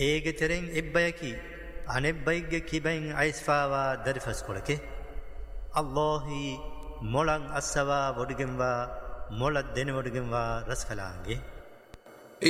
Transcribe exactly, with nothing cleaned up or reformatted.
ඒගෙ තෙරෙන් එබ්බයකි අනෙබ්බයිග්ගෙ කිබයින් අයිස්ෆාවා දරිෆස් කොළකෙ අල්ලාහි මොළං අස්සවා වොඩිගෙන්වා මොළත් දෙන වොඩිගෙන්වා රස් කලාන්ගේ